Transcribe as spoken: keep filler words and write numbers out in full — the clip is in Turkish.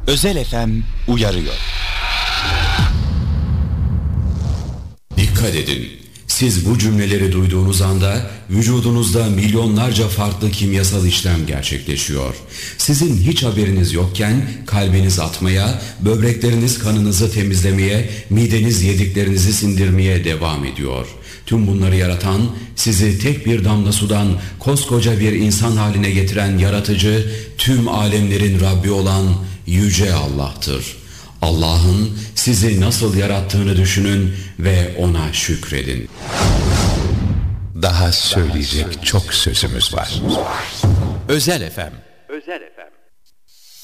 Özel F M uyarıyor. Dikkat edin. Siz bu cümleleri duyduğunuz anda vücudunuzda milyonlarca farklı kimyasal işlem gerçekleşiyor. Sizin hiç haberiniz yokken kalbiniz atmaya, böbrekleriniz kanınızı temizlemeye, mideniz yediklerinizi sindirmeye devam ediyor. Tüm bunları yaratan, sizi tek bir damla sudan koskoca bir insan haline getiren yaratıcı, tüm alemlerin Rabbi olan Yüce Allah'tır. Allah'ın sizi nasıl yarattığını düşünün ve ona şükredin. Daha söyleyecek çok sözümüz var. Özel F M